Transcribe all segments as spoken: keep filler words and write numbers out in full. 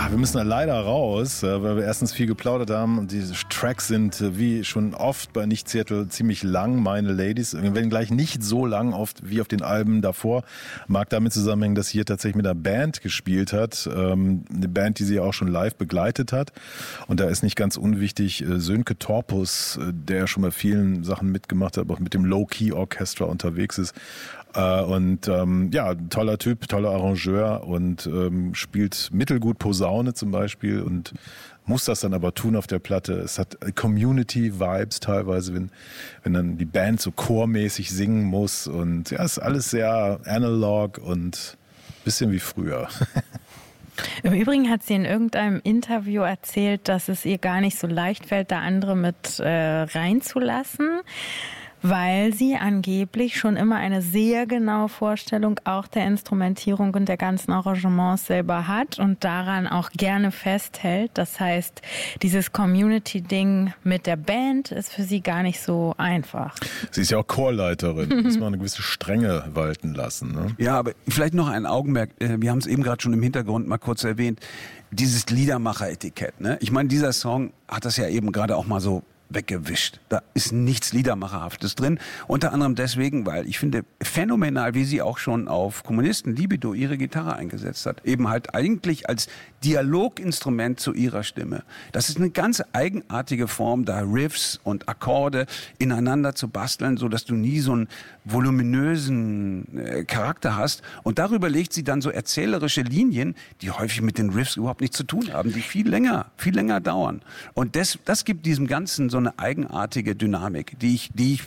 wir müssen da leider raus, weil wir erstens viel geplaudert haben und diese Tracks sind wie schon oft bei Nicht Seattle ziemlich lang, meine Ladies, wenn gleich nicht so lang oft wie auf den Alben davor. Mag damit zusammenhängen, dass sie hier tatsächlich mit einer Band gespielt hat, eine Band, die sie auch schon live begleitet hat, und da ist nicht ganz unwichtig Sönke Torpus, der schon bei vielen Sachen mitgemacht hat, auch mit dem Low-Key Orchestra unterwegs ist. Und ähm, ja, toller Typ, toller Arrangeur und ähm, spielt mittelgut Posaune zum Beispiel und muss das dann aber tun auf der Platte. Es hat Community-Vibes teilweise, wenn, wenn dann die Band so chormäßig singen muss, und ja, ist alles sehr analog und ein bisschen wie früher. Im Übrigen hat sie in irgendeinem Interview erzählt, dass es ihr gar nicht so leicht fällt, da andere mit äh, reinzulassen, weil sie angeblich schon immer eine sehr genaue Vorstellung auch der Instrumentierung und der ganzen Arrangements selber hat und daran auch gerne festhält. Das heißt, dieses Community-Ding mit der Band ist für sie gar nicht so einfach. Sie ist ja auch Chorleiterin, muss man eine gewisse Strenge walten lassen. Ne? Ja, aber vielleicht noch ein Augenmerk, wir haben es eben gerade schon im Hintergrund mal kurz erwähnt, dieses Liedermacher-Etikett. Ne? Ich meine, dieser Song hat das ja eben gerade auch mal so weggewischt. Da ist nichts Liedermacherhaftes drin. Unter anderem deswegen, weil ich finde phänomenal, wie sie auch schon auf Kommunisten Libido ihre Gitarre eingesetzt hat. Eben halt eigentlich als Dialoginstrument zu ihrer Stimme. Das ist eine ganz eigenartige Form, da Riffs und Akkorde ineinander zu basteln, so dass du nie so einen voluminösen äh, Charakter hast. Und darüber legt sie dann so erzählerische Linien, die häufig mit den Riffs überhaupt nichts zu tun haben, die viel länger, viel länger dauern. Und das, das gibt diesem Ganzen so eine eigenartige Dynamik, die ich, die ich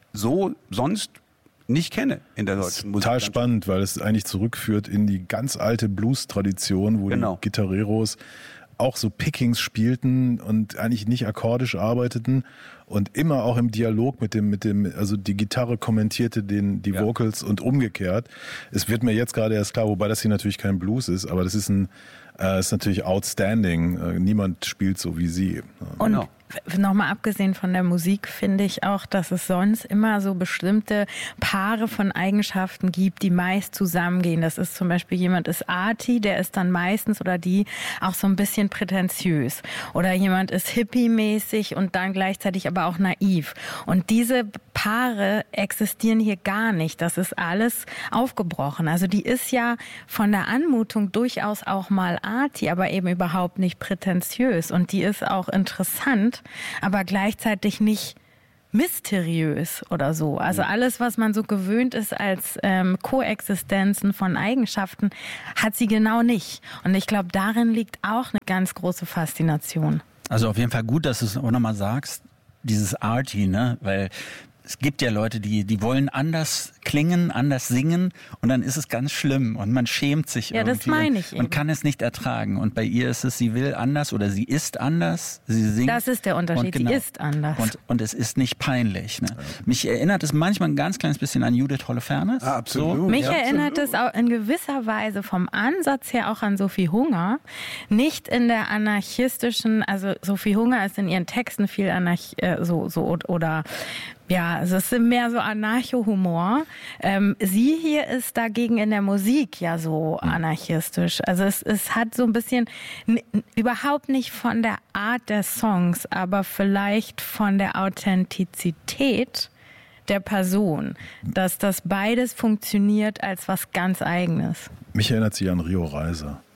so sonst nicht kenne in der deutschen Musik. Total spannend, weil es eigentlich zurückführt in die ganz alte Blues-Tradition, wo genau. die Gitarreros auch so Pickings spielten und eigentlich nicht akkordisch arbeiteten und immer auch im Dialog mit dem, mit dem, also die Gitarre kommentierte den, die ja. Vocals und umgekehrt. Es wird mir jetzt gerade erst klar, wobei das hier natürlich kein Blues ist, aber das ist ein, äh, ist natürlich outstanding. Äh, niemand spielt so wie sie. Und genau. Nochmal abgesehen von der Musik finde ich auch, dass es sonst immer so bestimmte Paare von Eigenschaften gibt, die meist zusammengehen. Das ist zum Beispiel, jemand ist arty, der ist dann meistens oder die auch so ein bisschen prätentiös. Oder jemand ist hippie-mäßig und dann gleichzeitig aber auch naiv. Und diese Paare existieren hier gar nicht. Das ist alles aufgebrochen. Also die ist ja von der Anmutung durchaus auch mal arty, aber eben überhaupt nicht prätentiös. Und die ist auch interessant, aber gleichzeitig nicht mysteriös oder so. Also alles, was man so gewöhnt ist als ähm, Koexistenzen von Eigenschaften, hat sie genau nicht. Und ich glaube, darin liegt auch eine ganz große Faszination. Also auf jeden Fall gut, dass du es auch nochmal sagst, dieses Arty, ne? Weil es gibt ja Leute, die, die wollen anders klingen, anders singen und dann ist es ganz schlimm und man schämt sich ja, irgendwie. Das meine ich und, und kann es nicht ertragen. Und bei ihr ist es, sie will anders oder sie ist anders, sie singt. Das ist der Unterschied, genau, sie ist anders. Und, und es ist nicht peinlich. Ne? Mich erinnert es manchmal ein ganz kleines bisschen an Judith Holofernes. Ah, absolut. So. Mich ja, erinnert absolut. es auch in gewisser Weise vom Ansatz her auch an Sophie Hunger. Nicht in der anarchistischen, also Sophie Hunger ist in ihren Texten viel anarch, äh, so, so oder ja, also es ist mehr so Anarcho-Humor. Ähm, sie hier ist dagegen in der Musik ja so anarchistisch. Also es, es hat so ein bisschen, n- überhaupt nicht von der Art der Songs, aber vielleicht von der Authentizität der Person, dass das beides funktioniert als was ganz Eigenes. Mich erinnert sie an Rio Reiser.